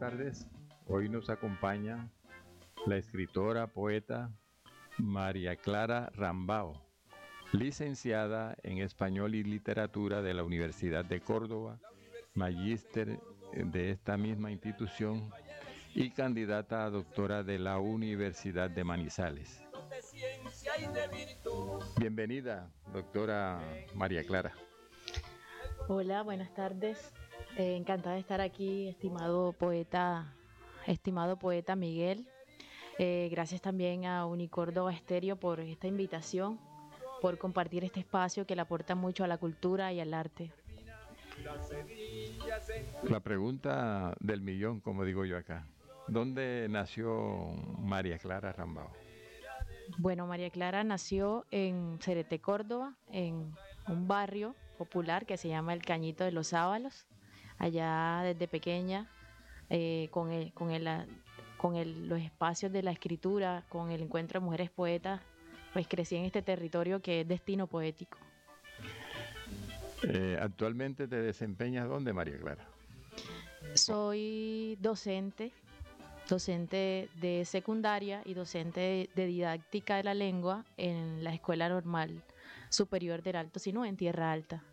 tardes. Hoy nos acompaña la escritora, poeta María Clara Rambao, licenciada en Español y Literatura de la Universidad de Córdoba, magíster de esta misma institución y candidata a doctora de la Universidad de Manizales. Bienvenida, doctora María Clara. Hola, buenas tardes. Encantada de estar aquí, estimado poeta Miguel. Gracias también a Unicórdoba Estéreo por esta invitación, por compartir este espacio que le aporta mucho a la cultura y al arte. La pregunta del millón, como digo yo acá. ¿Dónde nació María Clara Rambao? Bueno, María Clara nació en Cereté, Córdoba, en un barrio popular que se llama El Cañito de los Ábalos. Allá desde pequeña, los espacios de la escritura, con el encuentro de mujeres poetas, pues crecí en este territorio que es destino poético. ¿Actualmente te desempeñas dónde, María Clara? Soy docente de secundaria y docente de didáctica de la lengua en la Escuela Normal Superior del Alto Sinú, en Tierra Alta.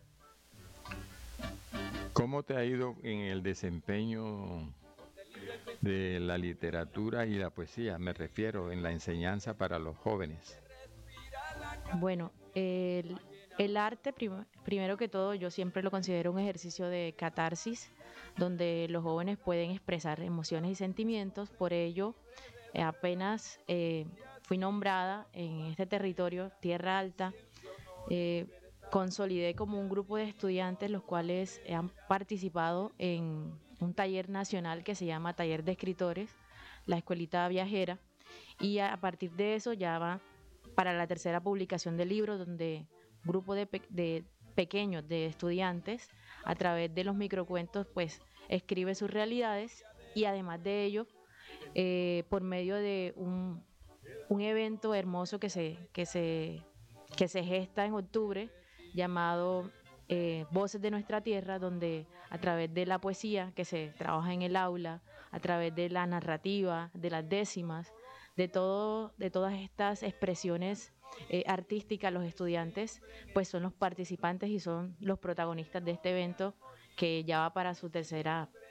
¿Cómo te ha ido en el desempeño de la literatura y la poesía? Me refiero en la enseñanza para los jóvenes. Bueno, el arte, primero que todo, yo siempre lo considero un ejercicio de catarsis, donde los jóvenes pueden expresar emociones y sentimientos. Por ello, apenas fui nombrada en este territorio, Tierra Alta, consolidé como un grupo de estudiantes los cuales han participado en un taller nacional que se llama Taller de Escritores, la Escuelita Viajera, y a partir de eso ya va para la tercera publicación del libro, donde un grupo de pequeños, de estudiantes, a través de los microcuentos, pues escribe sus realidades y además de ello, por medio de un evento hermoso que se gesta en octubre, llamado Voces de Nuestra Tierra, donde a través de la poesía que se trabaja en el aula, a través de la narrativa, de las décimas, de todas estas expresiones artísticas, los estudiantes pues son los participantes y son los protagonistas de este evento que ya va para su tercer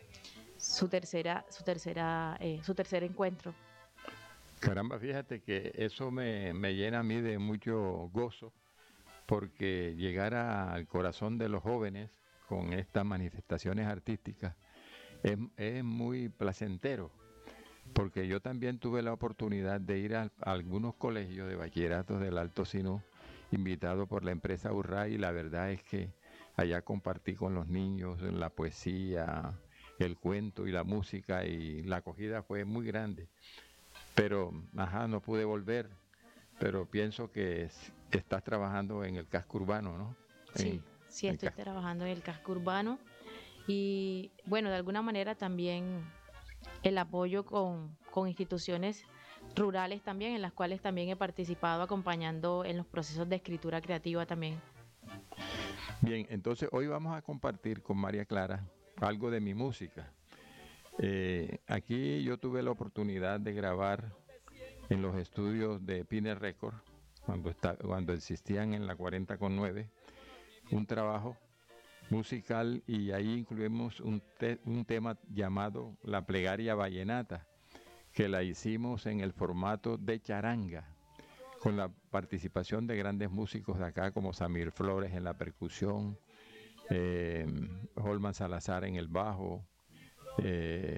encuentro. Caramba, fíjate que eso me llena a mí de mucho gozo, porque llegar al corazón de los jóvenes con estas manifestaciones artísticas es muy placentero, porque yo también tuve la oportunidad de ir a algunos colegios de bachilleratos del Alto Sinú, invitado por la empresa Urray, y la verdad es que allá compartí con los niños la poesía, el cuento y la música, y la acogida fue muy grande. Pero, no pude volver, pero pienso que estás trabajando en el casco urbano, ¿no? Sí, estoy trabajando en el casco urbano y, bueno, de alguna manera también el apoyo con instituciones rurales también, en las cuales también he participado acompañando en los procesos de escritura creativa también. Bien, entonces hoy vamos a compartir con María Clara algo de mi música. Aquí yo tuve la oportunidad de grabar en los estudios de Pine Record, cuando existían en la 40,9, un trabajo musical, y ahí incluimos un tema llamado La Plegaria Vallenata, que la hicimos en el formato de charanga, con la participación de grandes músicos de acá como Samir Flores en la percusión, Holman Salazar en el bajo,